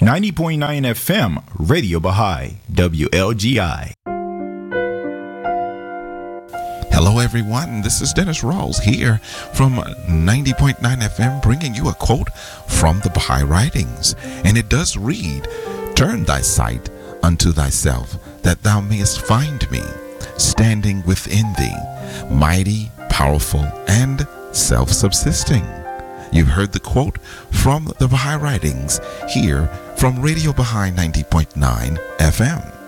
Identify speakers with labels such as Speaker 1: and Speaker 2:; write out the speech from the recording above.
Speaker 1: 90.9 FM, Radio Baha'i, WLGI.
Speaker 2: Hello everyone, this is Dennis Rawls here from 90.9 FM bringing you a quote from the Baha'i Writings. And it does read, "Turn thy sight unto thyself, that thou mayest find me, standing within thee, mighty, powerful, and self-subsisting." You've heard the quote from the Baha'i Writings here from Radio Baha'i 90.9 FM.